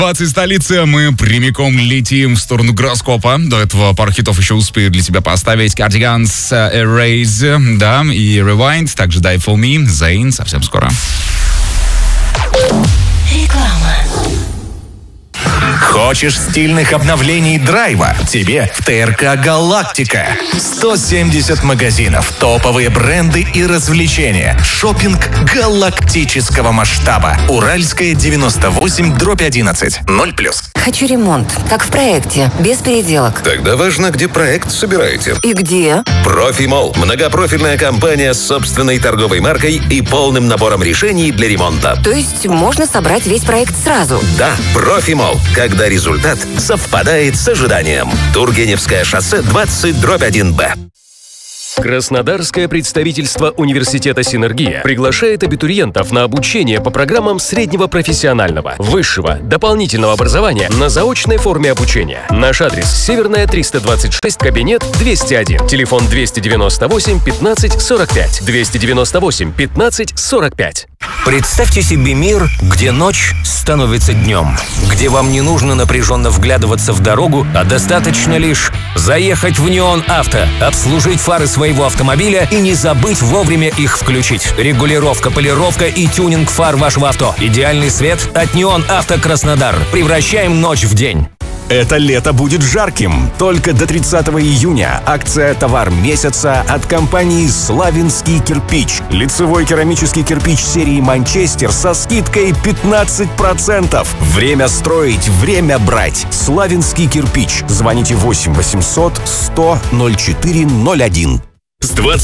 Из столицы мы прямиком летим в сторону гороскопа. До этого пару хитов еще успею для тебя поставить. Cardigans, Erase, да, и Rewind. Также Die For Me, Zayn. Совсем скоро. Реклама. Хочешь стильных обновлений драйва? Тебе в ТРК «Галактика». 170 магазинов, топовые бренды и развлечения. Шопинг галактического масштаба. Уральская 98/11. 0+. Хочу ремонт, как в проекте, без переделок. Тогда важно, где проект собираете. И где? Профимолл. Многопрофильная компания с собственной торговой маркой и полным набором решений для ремонта. То есть можно собрать весь проект сразу? Да, Профимолл. Когда результат совпадает с ожиданием. Тургеневское шоссе 20/1Б. Краснодарское представительство университета «Синергия» приглашает абитуриентов на обучение по программам среднего профессионального, высшего, дополнительного образования на заочной форме обучения. Наш адрес: Северная, 326, кабинет 201, телефон 298 15 45, 298 15 45. Представьте себе мир, где ночь становится днем, где вам не нужно напряженно вглядываться в дорогу, а достаточно лишь заехать в Неон Авто, обслужить фары своего автомобиля и не забыть вовремя их включить. Регулировка, полировка и тюнинг фар вашего авто. Идеальный свет от Неон Авто Краснодар. Превращаем ночь в день. Это лето будет жарким. Только до 30 июня акция «Товар месяца» от компании «Славянский кирпич». Лицевой керамический кирпич серии «Манчестер» со скидкой 15%. Время строить, время брать. «Славянский кирпич». Звоните 8 800 100 04 01. С 20